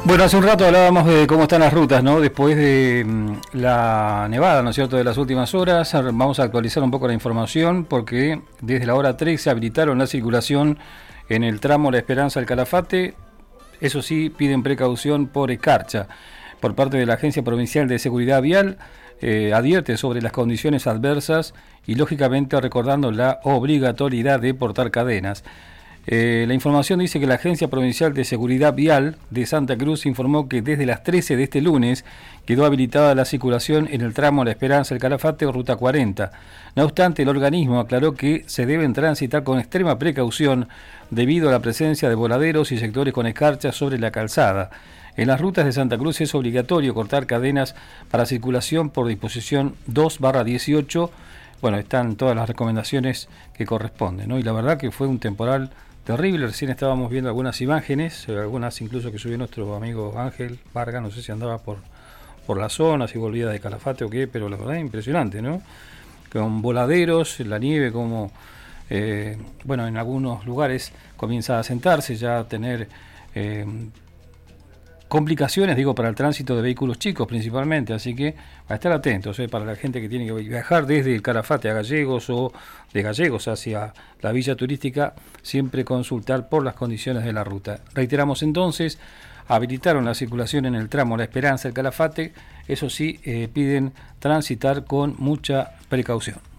Bueno, hace un rato hablábamos de cómo están las rutas, ¿no? Después de la nevada, ¿no es cierto?, de las últimas horas. Vamos a actualizar un poco la información porque desde la hora 3 se habilitaron la circulación en el tramo La Esperanza al Calafate. Eso sí, piden precaución por escarcha. Por parte de la Agencia Provincial de Seguridad Vial, advierte sobre las condiciones adversas y, lógicamente, recordando la obligatoriedad de portar cadenas. La información dice que la Agencia Provincial de Seguridad Vial de Santa Cruz informó que desde las 13 de este lunes quedó habilitada la circulación en el tramo La Esperanza, el Calafate o Ruta 40. No obstante, el organismo aclaró que se deben transitar con extrema precaución debido a la presencia de voladeros y sectores con escarcha sobre la calzada. En las rutas de Santa Cruz es obligatorio cortar cadenas para circulación por disposición 2/18. Bueno, están todas las recomendaciones que corresponden, ¿no? Y la verdad que fue un temporal terrible. Recién estábamos viendo algunas imágenes, algunas incluso que subió nuestro amigo Ángel Vargas, no sé si andaba por la zona, si volvía de Calafate o qué, pero la verdad es impresionante, ¿no? Con voladeros, la nieve como, bueno, en algunos lugares comienza a sentarse, ya a tener complicaciones, digo, para el tránsito de vehículos chicos principalmente, así que a estar atentos, para la gente que tiene que viajar desde el Calafate a Gallegos o de Gallegos hacia la villa turística, siempre consultar por las condiciones de la ruta. Reiteramos entonces, habilitaron la circulación en el tramo La Esperanza, el Calafate, eso sí, piden transitar con mucha precaución.